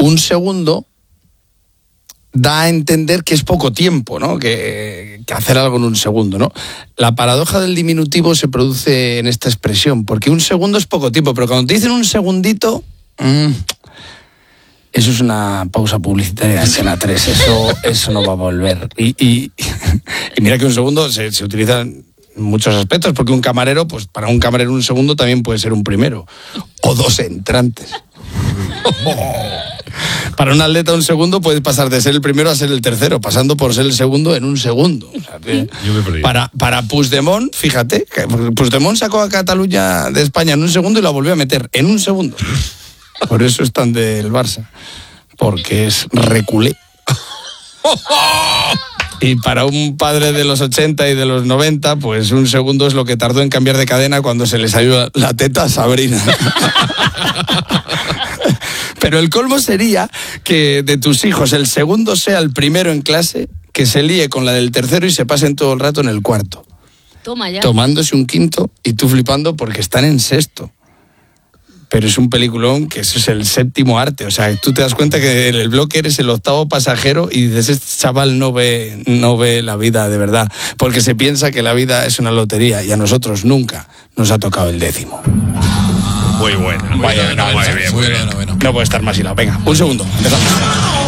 un segundo da a entender que es poco tiempo, ¿no? Que hacer algo en un segundo, ¿no? La paradoja del diminutivo se produce en esta expresión, porque un segundo es poco tiempo, pero cuando te dicen un segundito, eso es una pausa publicitaria de Antena 3, eso no va a volver. Y mira que un segundo se utiliza en muchos aspectos, porque un camarero, pues para un camarero un segundo también puede ser un primero, o dos entrantes. Para un atleta un segundo puede pasar de ser el primero a ser el tercero, pasando por ser el segundo en un segundo. O sea, para Puigdemont, fíjate, que Puigdemont sacó a Cataluña de España en un segundo y la volvió a meter en un segundo. Por eso están del Barça, porque es reculé. Y para un padre de los 80 y de los 90, pues un segundo es lo que tardó en cambiar de cadena cuando se le salió la teta a Sabrina. Pero el colmo sería que de tus hijos el segundo sea el primero en clase, que se líe con la del tercero y se pasen todo el rato en el cuarto. Toma ya. Tomándose un quinto y tú flipando porque están en sexto. Pero es un peliculón que eso es el séptimo arte. O sea, tú te das cuenta que en el bloque eres el octavo pasajero y dices, este chaval no ve la vida de verdad, porque se piensa que la vida es una lotería y a nosotros nunca nos ha tocado el décimo. Muy buena. Muy bien. No puede estar más hilado. Venga, un segundo. Empezamos.